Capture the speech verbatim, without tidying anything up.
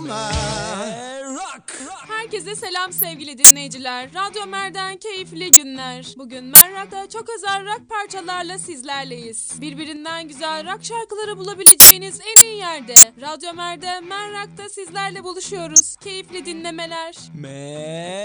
Herkese selam sevgili dinleyiciler. Radyo Mer'den keyifli günler. Bugün Merrak'ta çok özel rock parçalarla sizlerleyiz. Birbirinden güzel rock şarkıları bulabileceğiniz en iyi yerde. Radyo Mer'de Merrak'ta sizlerle buluşuyoruz. Keyifli dinlemeler. Me